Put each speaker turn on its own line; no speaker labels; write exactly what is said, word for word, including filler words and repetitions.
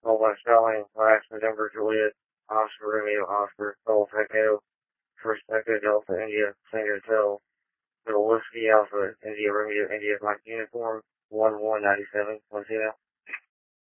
Call by spelling, last November Juliet, Oscar Romeo Oscar, Golf Echo, First Echo Delta India, Tango Hotel, Middle Whiskey Alpha, India Romeo India Mike Uniform, one one ninety seven, Latino.